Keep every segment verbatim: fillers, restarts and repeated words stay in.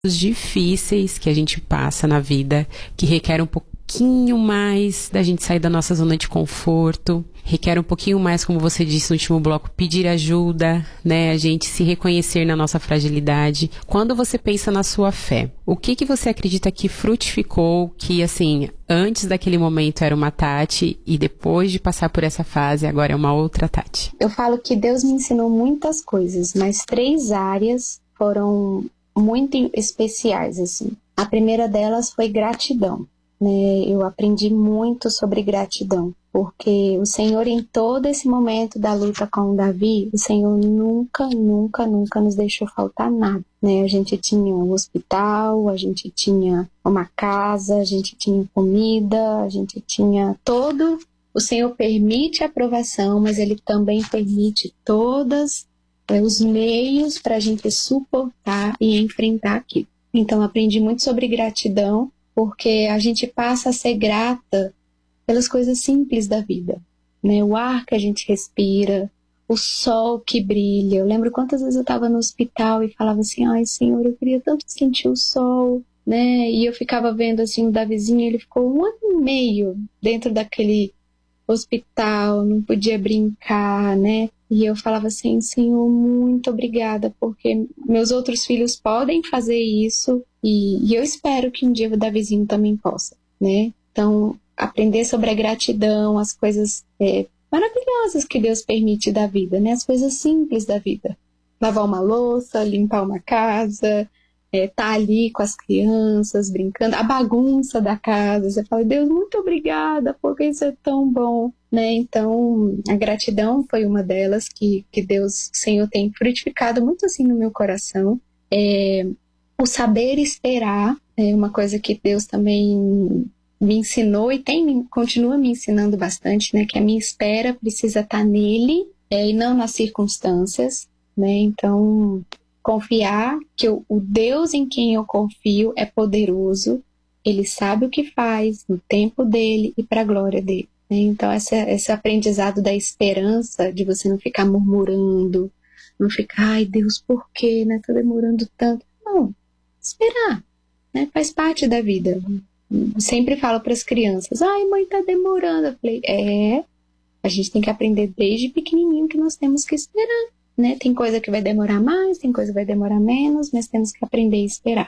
difíceis que a gente passa na vida, que requer um pouquinho mais da gente sair da nossa zona de conforto, requer um pouquinho mais, como você disse no último bloco, pedir ajuda, né? A gente se reconhecer na nossa fragilidade. Quando você pensa na sua fé, o que que você acredita que frutificou, que assim, antes daquele momento era uma Tati e depois de passar por essa fase, agora é uma outra Tati? Eu falo que Deus me ensinou muitas coisas, mas três áreas foram muito especiais, assim. A primeira delas foi gratidão, né? Eu aprendi muito sobre gratidão, porque o Senhor, em todo esse momento da luta com o Davi, o Senhor nunca, nunca, nunca nos deixou faltar nada, né? A gente tinha um hospital, a gente tinha uma casa, a gente tinha comida, a gente tinha todo. O Senhor permite a aprovação, mas Ele também permite todas os meios para a gente suportar e enfrentar aquilo. Então, aprendi muito sobre gratidão, porque a gente passa a ser grata pelas coisas simples da vida, né? O ar que a gente respira, o sol que brilha. Eu lembro quantas vezes eu estava no hospital e falava assim, ai, Senhor, eu queria tanto sentir o sol, né? E eu ficava vendo assim o Davizinho, ele ficou um ano e meio dentro daquele hospital, não podia brincar, né? E eu falava assim, Senhor, muito obrigada, porque meus outros filhos podem fazer isso e, e eu espero que um dia o Davizinho também possa, né? Então, aprender sobre a gratidão, as coisas é, maravilhosas que Deus permite da vida, né? As coisas simples da vida. Lavar uma louça, limpar uma casa, é, tá ali com as crianças, brincando, a bagunça da casa. Você fala, Deus, muito obrigada, porque isso é tão bom, né? Então, a gratidão foi uma delas que, que Deus, Senhor, tem frutificado muito assim no meu coração. É, o saber esperar é uma coisa que Deus também me ensinou e tem, continua me ensinando bastante, né? Que a minha espera precisa estar nele é, e não nas circunstâncias, né? Então, confiar que o, o Deus em quem eu confio é poderoso, Ele sabe o que faz no tempo dele e para a glória dele, né? Então, essa, esse aprendizado da esperança, de você não ficar murmurando, não ficar, ai Deus, por quê, né? Tô demorando tanto. Não, esperar, né? Faz parte da vida. Eu sempre falo para as crianças, ai mãe, tá demorando. Eu falei, é, a gente tem que aprender desde pequenininho que nós temos que esperar, né? Tem coisa que vai demorar mais, tem coisa que vai demorar menos, mas temos que aprender a esperar.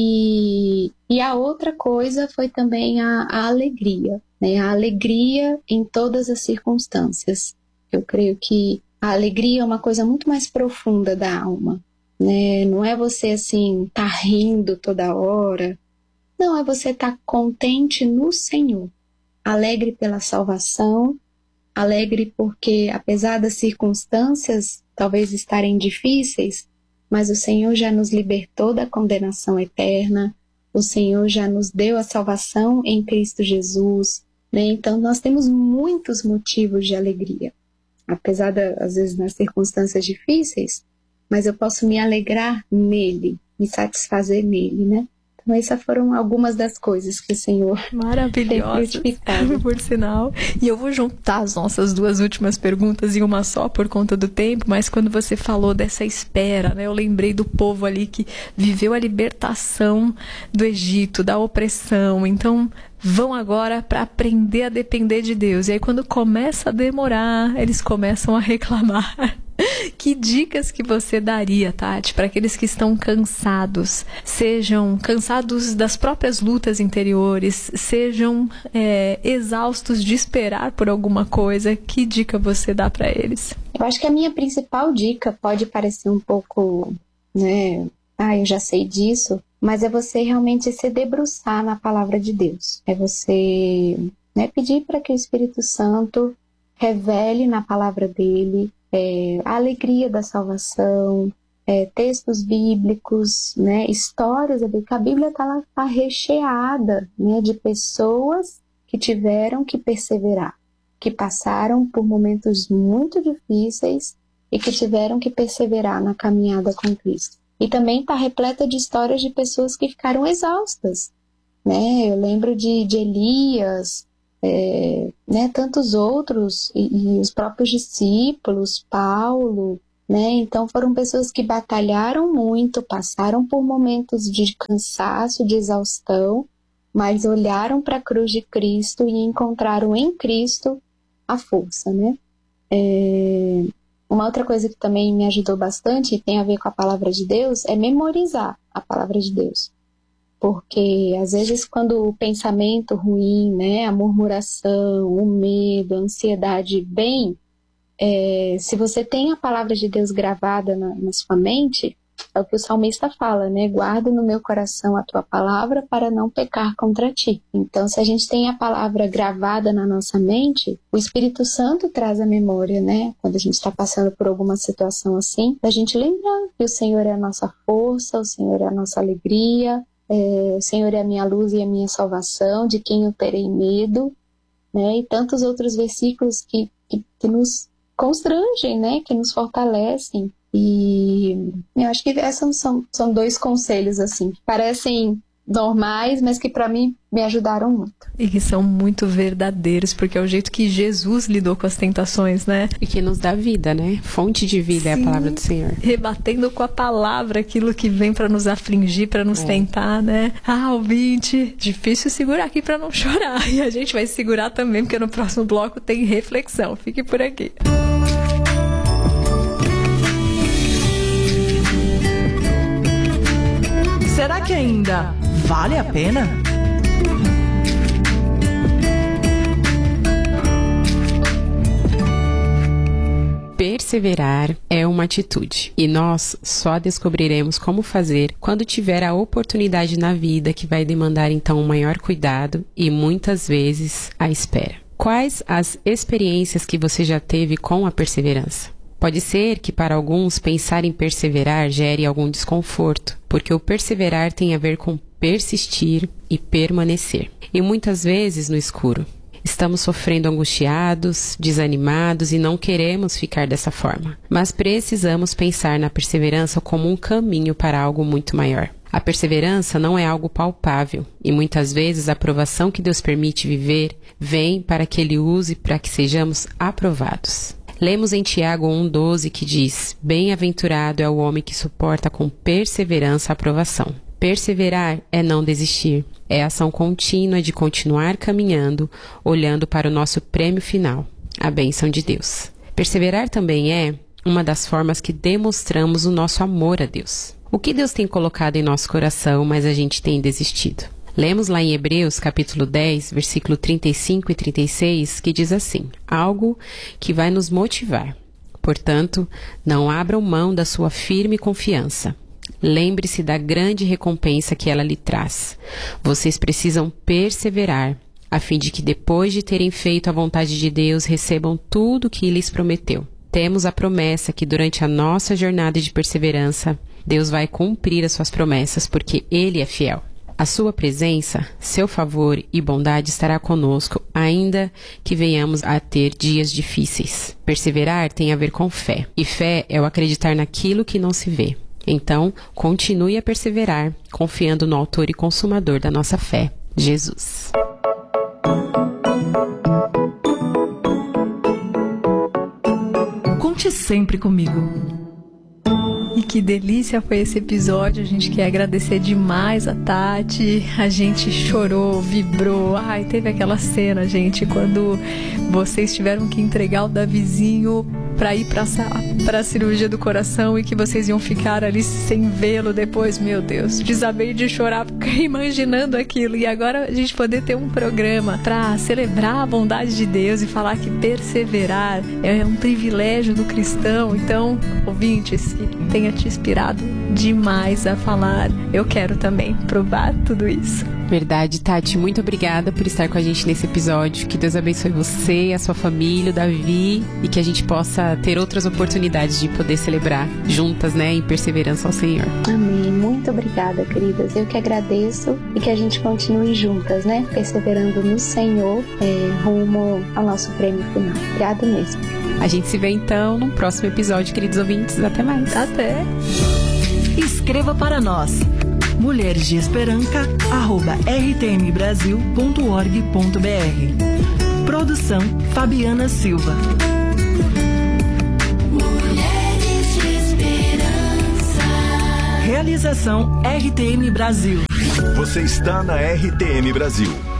E, e a outra coisa foi também a, a alegria, né? A alegria em todas as circunstâncias. Eu creio que a alegria é uma coisa muito mais profunda da alma, né? Não é você, assim, tá rindo toda hora. Não, é você estar contente no Senhor, alegre pela salvação, alegre porque, apesar das circunstâncias talvez estarem difíceis, mas o Senhor já nos libertou da condenação eterna, o Senhor já nos deu a salvação em Cristo Jesus, né? Então nós temos muitos motivos de alegria, apesar de, às vezes, nas circunstâncias difíceis, mas eu posso me alegrar nele, me satisfazer nele, né? Então essas foram algumas das coisas que o Senhor tem frutificado. Por sinal. E eu vou juntar as nossas duas últimas perguntas em uma só por conta do tempo, mas quando você falou dessa espera, né, eu lembrei do povo ali que viveu a libertação do Egito, da opressão. Então, vão agora para aprender a depender de Deus. E aí, quando começa a demorar, eles começam a reclamar. Que dicas que você daria, Tati, para aqueles que estão cansados, sejam cansados das próprias lutas interiores, sejam é, exaustos de esperar por alguma coisa? Que dica você dá para eles? Eu acho que a minha principal dica pode parecer um pouco, né, ah, eu já sei disso, mas é você realmente se debruçar na palavra de Deus. É você, né, pedir para que o Espírito Santo revele na palavra dele É, a alegria da salvação, é, textos bíblicos, né, histórias, a Bíblia está lá, tá recheada, né, de pessoas que tiveram que perseverar, que passaram por momentos muito difíceis e que tiveram que perseverar na caminhada com Cristo. E também está repleta de histórias de pessoas que ficaram exaustas, né? Eu lembro de, de Elias, É, né, tantos outros, e, e os próprios discípulos, Paulo, né? Então foram pessoas que batalharam muito, passaram por momentos de cansaço, de exaustão, mas olharam para a cruz de Cristo e encontraram em Cristo a força, né? É... Uma outra coisa que também me ajudou bastante e tem a ver com a palavra de Deus é memorizar a palavra de Deus. Porque às vezes quando o pensamento ruim, né, a murmuração, o medo, a ansiedade vem, é, se você tem a palavra de Deus gravada na, na sua mente, é o que o salmista fala, né? Guarda no meu coração a tua palavra para não pecar contra ti. Então, se a gente tem a palavra gravada na nossa mente, o Espírito Santo traz a memória, né? Quando a gente está passando por alguma situação assim, da gente lembrar que o Senhor é a nossa força, o Senhor é a nossa alegria, é, o Senhor é a minha luz e a minha salvação, de quem eu terei medo, né? E tantos outros versículos que, que, que nos constrangem, né? Que nos fortalecem. E eu acho que esses são, são dois conselhos, assim, que parecem normais, mas que para mim me ajudaram muito. E que são muito verdadeiros, porque é o jeito que Jesus lidou com as tentações, né? E que nos dá vida, né? Fonte de vida. Sim, é a palavra do Senhor. Rebatendo com a palavra aquilo que vem para nos afligir, para nos é. tentar, né? Ah, ouvinte, difícil segurar aqui para não chorar. E a gente vai segurar também, porque no próximo bloco tem reflexão. Fique por aqui. Será que ainda vale a pena? Perseverar é uma atitude, e nós só descobriremos como fazer quando tiver a oportunidade na vida que vai demandar então um maior cuidado e muitas vezes a espera. Quais as experiências que você já teve com a perseverança? Pode ser que para alguns pensar em perseverar gere algum desconforto, porque o perseverar tem a ver com persistir e permanecer. E muitas vezes no escuro. Estamos sofrendo angustiados, desanimados e não queremos ficar dessa forma. Mas precisamos pensar na perseverança como um caminho para algo muito maior. A perseverança não é algo palpável e muitas vezes a aprovação que Deus permite viver vem para que Ele use para que sejamos aprovados. Lemos em Tiago um doze que diz: bem-aventurado é o homem que suporta com perseverança a aprovação. Perseverar é não desistir, é a ação contínua de continuar caminhando, olhando para o nosso prêmio final, a bênção de Deus. Perseverar também é uma das formas que demonstramos o nosso amor a Deus. O que Deus tem colocado em nosso coração, mas a gente tem desistido. Lemos lá em Hebreus, capítulo dez, versículo trinta e cinco e trinta e seis, que diz assim: algo que vai nos motivar. Portanto, não abram mão da sua firme confiança. Lembre-se da grande recompensa que ela lhe traz. Vocês precisam perseverar, a fim de que depois de terem feito a vontade de Deus, recebam tudo o que lhes prometeu. Temos a promessa que durante a nossa jornada de perseverança, Deus vai cumprir as suas promessas, porque Ele é fiel. A sua presença, seu favor e bondade estará conosco, ainda que venhamos a ter dias difíceis. Perseverar tem a ver com fé, e fé é o acreditar naquilo que não se vê. Então, continue a perseverar, confiando no autor e consumador da nossa fé, Jesus. Conte sempre comigo. E que delícia foi esse episódio. A gente quer agradecer demais a Tati. A gente chorou, vibrou. Ai, teve aquela cena, gente, quando vocês tiveram que entregar o Davizinho para ir para a cirurgia do coração e que vocês iam ficar ali sem vê-lo depois. Meu Deus, desabei de chorar, fiquei imaginando aquilo. E agora a gente poder ter um programa para celebrar a bondade de Deus e falar que perseverar é um privilégio do cristão. Então, ouvintes, que tenha te inspirado demais a falar, eu quero também provar tudo isso. Verdade, Tati, muito obrigada por estar com a gente nesse episódio. Que Deus abençoe você, a sua família, o Davi, e que a gente possa ter outras oportunidades de poder celebrar juntas, né, em perseverança ao Senhor. Amém. Muito obrigada, queridas. Eu que agradeço e que a gente continue juntas, né, perseverando no Senhor, é, rumo ao nosso prêmio final. Obrigada mesmo. A gente se vê então no próximo episódio, queridos ouvintes. Até mais. Até. Escreva para nós. mulheres de esperança arroba r t m brasil ponto org ponto b r. Produção Fabiana Silva. Mulheres de Organização R T M Brasil. Você está na R T M Brasil.